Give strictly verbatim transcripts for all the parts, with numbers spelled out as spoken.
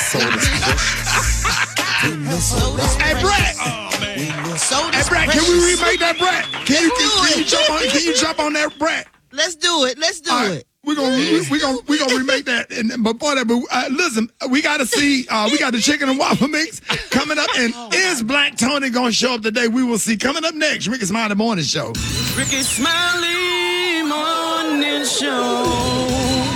soda's precious. Hey, Brett. Oh, man. Hey, Brett, can we remake that, Brett? Can you, can, can you jump on? Can you jump on that, Brett? Let's do it. Let's do All right. it. We're gonna we, we gonna we gonna remake that. And before that, but uh, listen, we got to see. Uh, we got the chicken and waffle mix coming up, and is Black Tony gonna show up today? We will see. Coming up next, Ricky Smiley Morning Show. Ricky Smiley Morning Show.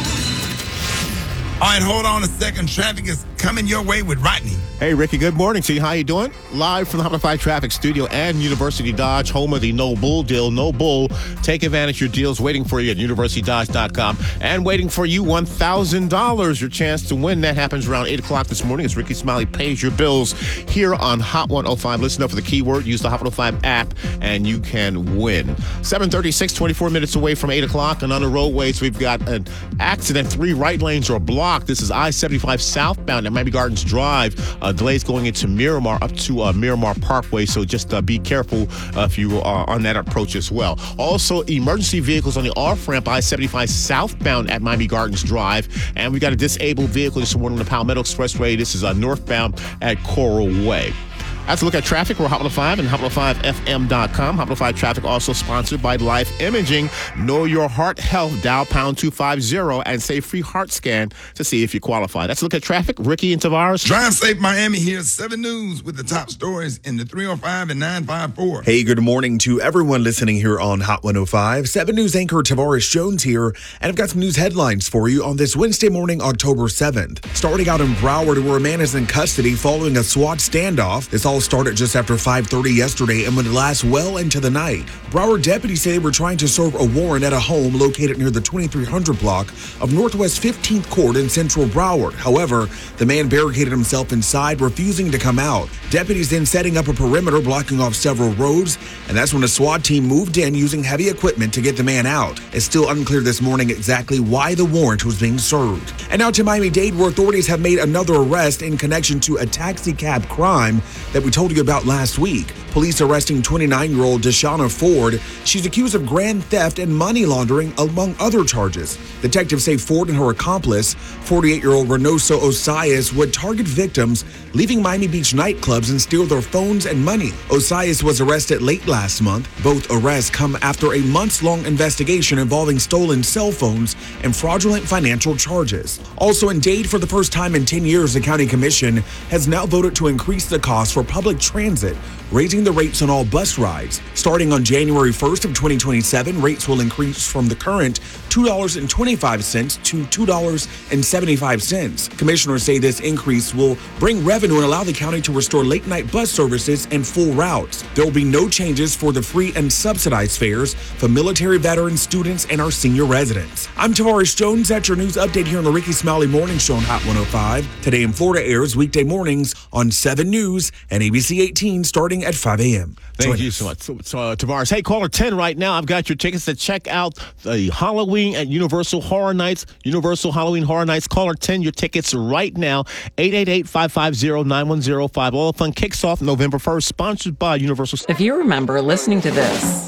All right, hold on a second. Traffic is coming your way with Rodney. Hey, Ricky, good morning to you. How you doing? Live from the Hot five Traffic Studio and University Dodge, home of the No Bull deal. No Bull. Take advantage of your deals waiting for you at university dodge dot com. And waiting for you, one thousand dollars. Your chance to win. That happens around eight o'clock this morning as Ricky Smiley pays your bills here on Hot one oh five. Listen up for the keyword. Use the Hot one oh five app, and you can win. seven thirty-six, twenty-four minutes away from eight o'clock. And on the roadways, we've got an accident. Three right lanes are blocked. This is I seventy-five southbound at Miami Gardens Drive. Uh, delays going into Miramar up to uh, Miramar Parkway, so just uh, be careful uh, if you are on that approach as well. Also, emergency vehicles on the off-ramp I seventy-five southbound at Miami Gardens Drive, and we got a disabled vehicle this morning on the Palmetto Expressway. This is uh, northbound at Coral Way. That's a look at traffic. We're Hot one oh five and hot one oh five f m dot com. Hot one oh five Traffic also sponsored by Life Imaging. Know your heart health. Dial pound two fifty and say free heart scan to see if you qualify. That's a look at traffic. Ricky and Tavares. Drive Safe Miami here. seven News with the top stories in the three oh five and nine five four. Hey, good morning to everyone listening here on Hot one oh five. seven News anchor Tavares Jones here, and I've got some news headlines for you on this Wednesday morning, October seventh. Starting out in Broward, where a man is in custody following a SWAT standoff. This all started just after five thirty yesterday and would last well into the night. Broward deputies say they were trying to serve a warrant at a home located near the twenty-three hundred block of Northwest fifteenth Court in central Broward. However, the man barricaded himself inside, refusing to come out. Deputies then setting up a perimeter blocking off several roads, and that's when a SWAT team moved in using heavy equipment to get the man out. It's still unclear this morning exactly why the warrant was being served. And now to Miami-Dade, where authorities have made another arrest in connection to a taxi cab crime that we told you about last week. Police arresting twenty-nine-year-old Deshauna Ford. She's accused of grand theft and money laundering, among other charges. Detectives say Ford and her accomplice, forty-eight-year-old Reynoso Osias, would target victims leaving Miami Beach nightclubs and steal their phones and money. Osias was arrested late last month. Both arrests come after a months-long investigation involving stolen cell phones and fraudulent financial charges. Also in Dade, for the first time in ten years, the county commission has now voted to increase the cost for public transit, raising the rates on all bus rides. Starting on January first of twenty twenty-seven, rates will increase from the current two dollars and twenty-five cents to two dollars and seventy-five cents. Commissioners say this increase will bring revenue and allow the county to restore late-night bus services and full routes. There will be no changes for the free and subsidized fares for military veterans, students, and our senior residents. I'm Tavares Jones. That's your news update here on the Ricky Smiley Morning Show on Hot one oh five. Today in Florida airs weekday mornings on seven News and A B C eighteen starting at five a.m. Thank you so much, so, so, uh, Tavares. Hey, caller ten right now. I've got your tickets to check out the Halloween at Universal Horror Nights. Universal Halloween Horror Nights. Caller ten, your tickets right now. eight eight eight, five five zero, nine one zero five. All the fun kicks off November first, sponsored by Universal. If you remember listening to this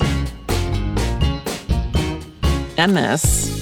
and this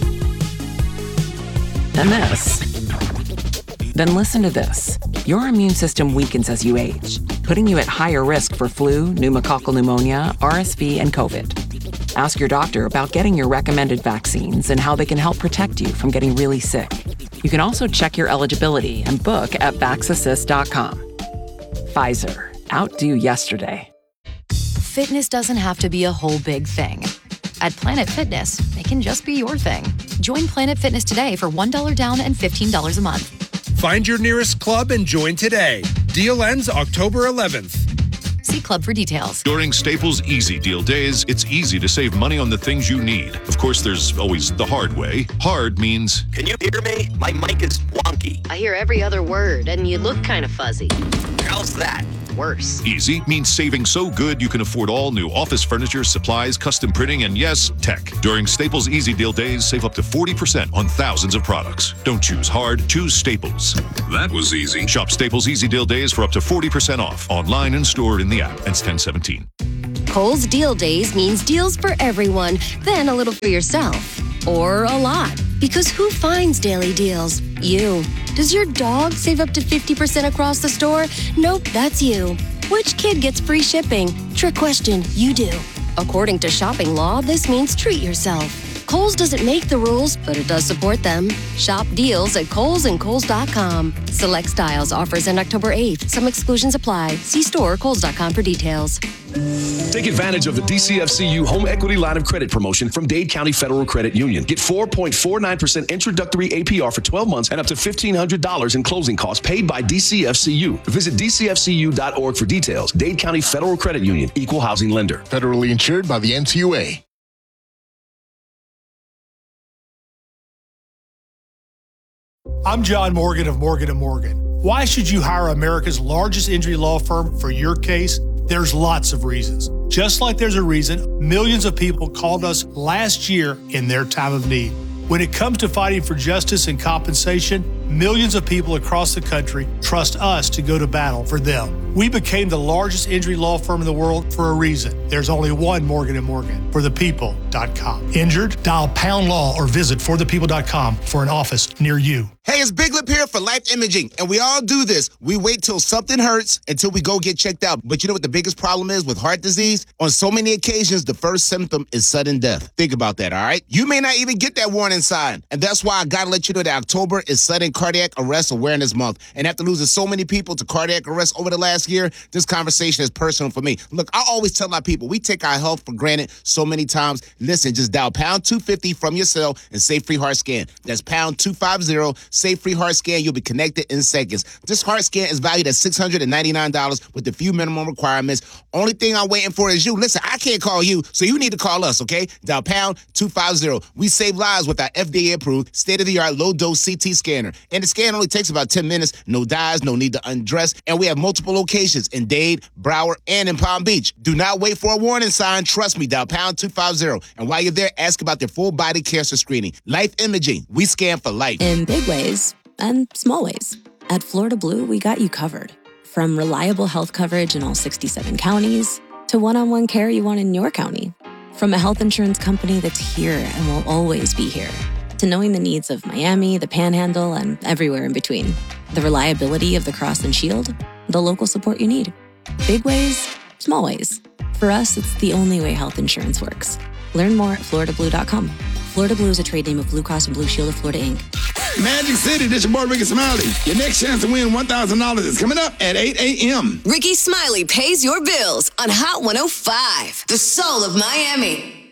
and this, then listen to this. Your immune system weakens as you age, putting you at higher risk for flu, pneumococcal pneumonia, R S V, and COVID. Ask your doctor about getting your recommended vaccines and how they can help protect you from getting really sick. You can also check your eligibility and book at vax assist dot com. Pfizer. Outdo yesterday. Fitness doesn't have to be a whole big thing. At Planet Fitness, it can just be your thing. Join Planet Fitness today for one dollar down and fifteen dollars a month. Find your nearest club and join today. Deal ends October eleventh. See club for details. During Staples Easy Deal Days, it's easy to save money on the things you need. Of course, there's always the hard way. Hard means... Can you hear me? My mic is wonky. I hear every other word, and you look kind of fuzzy. How's that? Worse. Easy means saving so good you can afford all new office furniture, supplies, custom printing, and yes, tech. During Staples Easy Deal Days, save up to forty percent on thousands of products. Don't choose hard, choose Staples. That was easy. Shop Staples Easy Deal Days for up to forty percent off, online and stored in the app. Ends ten seventeen. Kohl's Deal Days means deals for everyone, then a little for yourself. Or a lot. Because who finds daily deals? You. Does your dog save up to fifty percent across the store? Nope, that's you. Which kid gets free shipping? Trick question, you do. According to shopping law, this means treat yourself. Kohl's doesn't make the rules, but it does support them. Shop deals at Kohl's and Kohl's dot com. Select styles offers end October eighth. Some exclusions apply. See store or Kohl's dot com for details. Take advantage of the D C F C U Home Equity Line of Credit promotion from Dade County Federal Credit Union. Get four point four nine percent introductory A P R for twelve months and up to fifteen hundred dollars in closing costs paid by D C F C U. Visit D C F C U dot org for details. Dade County Federal Credit Union, Equal Housing Lender. Federally insured by the N C U A. I'm John Morgan of Morgan and Morgan. Why should you hire America's largest injury law firm for your case? There's lots of reasons. Just like there's a reason millions of people called us last year in their time of need. When it comes to fighting for justice and compensation, millions of people across the country trust us to go to battle for them. We became the largest injury law firm in the world for a reason. There's only one Morgan and Morgan, for the people dot com. Injured? Dial pound law or visit for the people dot com for an office near you. Hey, it's Big Lip here for Life Imaging, and we all do this. We wait till something hurts until we go get checked out. But you know what the biggest problem is with heart disease? On so many occasions, the first symptom is sudden death. Think about that, all right? You may not even get that warning sign, and that's why I gotta let you know that October is Sudden Cardiac Arrest Awareness Month. And after losing so many people to cardiac arrest over the last year, this conversation is personal for me. Look, I always tell my people, we take our health for granted so many times. Listen, just dial pound two fifty from your cell and say free heart scan. That's pound two fifty. Say free heart scan. You'll be connected in seconds. This heart scan is valued at six hundred ninety-nine dollars with a few minimum requirements. Only thing I'm waiting for is you. Listen, I can't call you, so you need to call us, okay? Dial pound two fifty. We save lives with our F D A-approved, state-of-the-art low-dose C T scanner. And the scan only takes about ten minutes. No dyes, no need to undress. And we have multiple locations in Dade, Broward, and in Palm Beach. Do not wait for a warning sign. Trust me, dial pound two fifty. And while you're there, ask about their full-body cancer screening. Life Imaging. We scan for life. In big ways and small ways. At Florida Blue, we got you covered. From reliable health coverage in all sixty-seven counties to one-on-one care you want in your county. From a health insurance company that's here and will always be here, to knowing the needs of Miami, the Panhandle, and everywhere in between. The reliability of the Cross and Shield, the local support you need. Big ways, small ways. For us, it's the only way health insurance works. Learn more at Florida Blue dot com. Florida Blue is a trade name of Blue Cross and Blue Shield of Florida, Incorporated. Magic City, this your boy Ricky Smiley. Your next chance to win one thousand dollars is coming up at eight a.m. Ricky Smiley pays your bills on Hot one oh five, the soul of Miami.